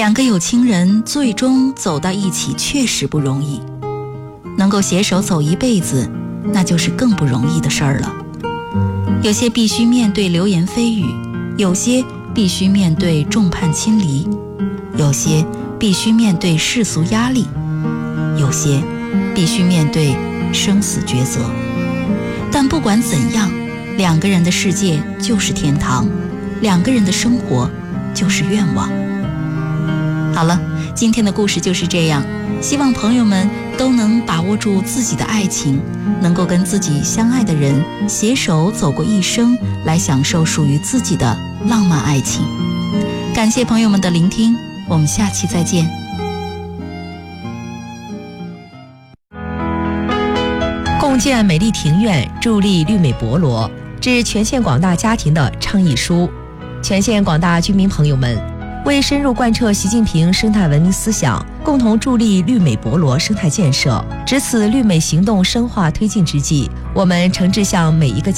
两个有情人最终走到一起确实不容易，能够携手走一辈子，那就是更不容易的事儿了。有些必须面对流言蜚语，有些必须面对众叛亲离，有些必须面对世俗压力，有些必须面对生死抉择。但不管怎样，两个人的世界就是天堂，两个人的生活就是愿望。好了，今天的故事就是这样，希望朋友们都能把握住自己的爱情，能够跟自己相爱的人携手走过一生，来享受属于自己的浪漫爱情。感谢朋友们的聆听，我们下期再见。 共建美丽庭院，助力绿美博罗，致全县广大家庭的倡议书。全县广大居民朋友们，为深入贯彻习近平生态文明思想，共同助力绿美博罗生态建设，值此绿美行动深化推进之际，我们诚挚向每一个